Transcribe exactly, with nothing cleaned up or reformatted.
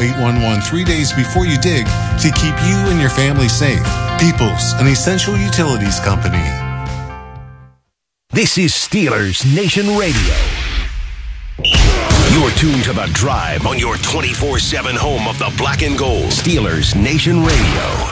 eight one one three days before you dig to keep you and your family safe. Peoples, an essential utilities company. This is Steelers Nation Radio. You're tuned to The Drive on your twenty-four seven home of the black and gold. Steelers Nation Radio.